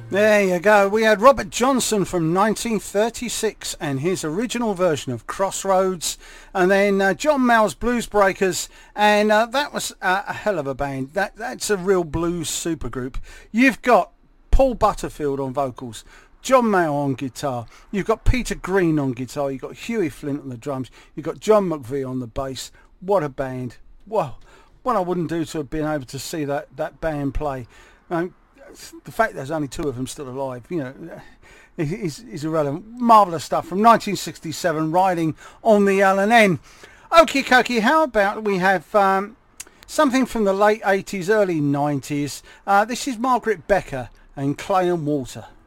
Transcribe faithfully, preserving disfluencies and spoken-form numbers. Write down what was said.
There you go. We had Robert Johnson from nineteen thirty-six and his original version of Crossroads, and then uh, John Mayall's Blues Breakers, and uh, that was uh, a hell of a band. That that's a real blues supergroup. You've got Paul Butterfield on vocals, John Mayall on guitar, you've got Peter Green on guitar, you've got Huey Flint on the drums, you've got John McVie on the bass. What a band! Well, what I wouldn't do to have been able to see that that band play. Um, the fact there's only two of them still alive, you know, is, is irrelevant. Marvellous stuff from nineteen sixty-seven, Riding on the L and N. Okie dokie, how about we have um, something from the late eighties, early nineties. Uh, this is Margaret Becker and Clay and Water.